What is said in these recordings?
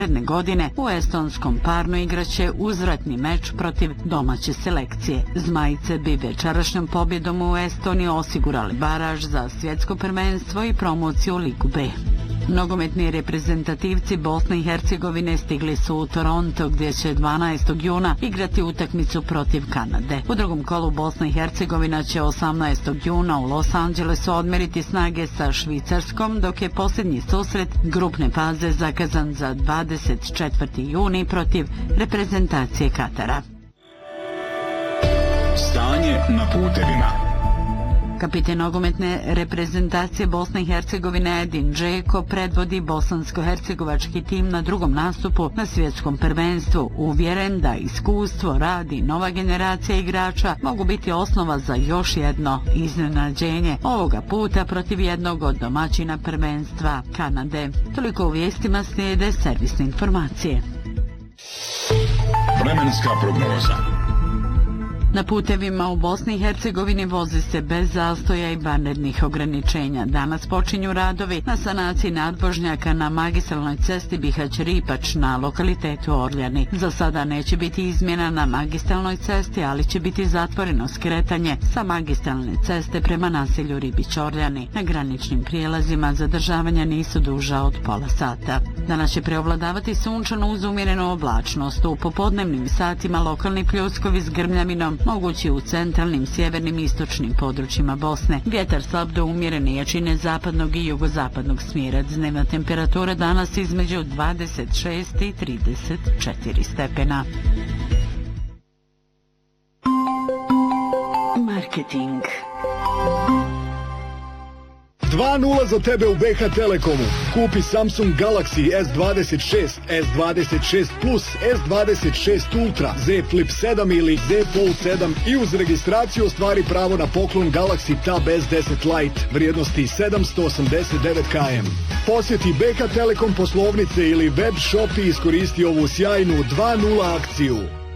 Naredne godine u estonskom Parnu igraće uzvratni meč protiv domaće selekcije. Zmajice bi večerašnjom pobjedom u Estoniji osigurali baraž za svjetsko prvenstvo i promociju u Ligu B. Nogometni reprezentativci Bosne i Hercegovine stigli su u Toronto gdje će 12. juna igrati utakmicu protiv Kanade. U drugom kolu Bosna i Hercegovina će 18. juna u Los Angelesu odmeriti snage sa Švicarskom, dok je posljednji susret grupne faze zakazan za 24. juni protiv reprezentacije Katara. Stanje na putevima. Kapiten nogometne reprezentacije Bosne i Hercegovine Edin Džeko predvodi bosansko-hercegovački tim na drugom nastupu na svjetskom prvenstvu, uvjeren da iskustvo, rad i nova generacija igrača mogu biti osnova za još jedno iznenađenje, ovoga puta protiv jednog od domaćina prvenstva, Kanade. Toliko u vijestima, slijede servisne informacije. Vremenska prognoza. Na putevima u Bosni i Hercegovini vozi se bez zastoja i vanrednih ograničenja. Danas počinju radovi na sanaciji nadvožnjaka na magistralnoj cesti Bihać-Ripač na lokalitetu Orljani. Za sada neće biti izmjena na magistralnoj cesti, ali će biti zatvoreno skretanje sa magistralne ceste prema naselju Ribić-Orljani. Na graničnim prijelazima zadržavanja nisu duža od pola sata. Danas će preovladavati sunčano uz umjerenu oblačnost. U popodnevnim satima lokalni pljuskovi s grmljavinom mogući u centralnim, sjevernim i istočnim područjima Bosne. Vjetar slab do umjerene jačine zapadnog i jugozapadnog smjera. Dnevna temperatura danas između 26 i 34 stepena. Marketing. 2:0 za tebe u BH Telekomu. Kupi Samsung Galaxy S26, S26 Plus, S26 Ultra, Z Flip 7 ili Z Fold 7 i uz registraciju ostvari pravo na poklon Galaxy Tab S10 Lite vrijednosti 789 km. Posjeti BH Telekom poslovnice ili web shop i iskoristi ovu sjajnu 2:0 akciju.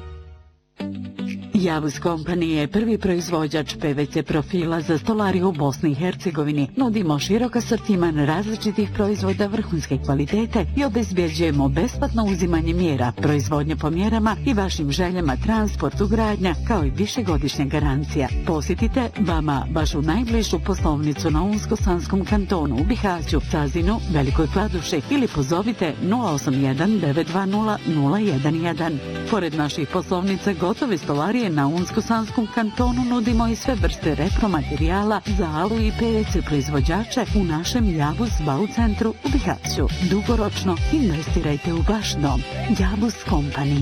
Javus Company je prvi proizvođač PVC profila za stolariju u Bosni i Hercegovini. Nudimo širok asortiman različitih proizvoda vrhunske kvalitete i obezbjeđujemo besplatno uzimanje mjera, proizvodnje po mjerama i vašim željama transport, ugradnja, kao i višegodišnja garancija. Posjetite vama vašu najbližu poslovnicu na Unsko-Sanskom kantonu u Bihaću, Cazinu, Velikoj Kladuši ili pozovite 081 920 011. Pored naših poslovnica gotove stolarije na Unsko-Sanskom kantonu nudimo i sve vrste repromaterijala za alu i PVC proizvođače u našem Javus Bau centru u Bihaću. Dugoročno investirajte u vaš dom. Javus Company.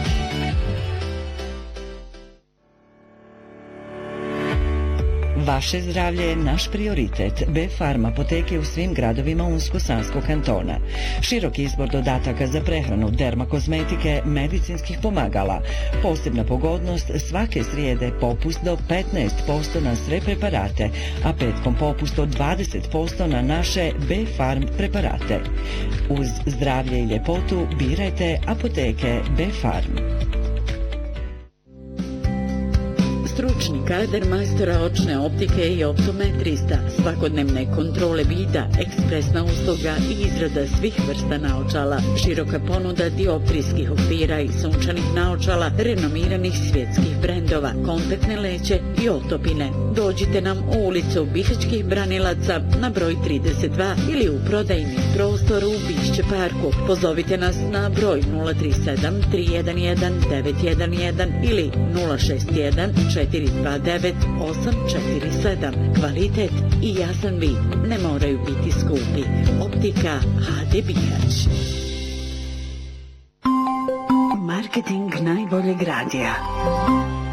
Vaše zdravlje je naš prioritet. B-Farm apoteke u svim gradovima Unsko-Sanskog kantona. Širok izbor dodataka za prehranu, dermakozmetike, medicinskih pomagala. Posebna pogodnost, svake srijede popust do 15% na sve preparate, a petkom popust od 20% na naše B-Farm preparate. Uz zdravlje i ljepotu birajte apoteke B-Farm. Stručni kadar majstora očne optike i optometrista, svakodnevne kontrole vida, ekspresna usluga i izrada svih vrsta naočala, široka ponuda dioptrijskih okvira i sunčanih naočala, renomiranih svjetskih brendova, kontaktne leće i otopine. Dođite nam u ulicu Bihaćkih Branilaca na broj 32 ili u prodajni prostor u Bišće parku. Pozovite nas na broj 037 311 911 ili 061 429 847. Kvalitet i jasan vid ne moraju biti skupi. Optika HD Bihać. Marketing najboljeg radija.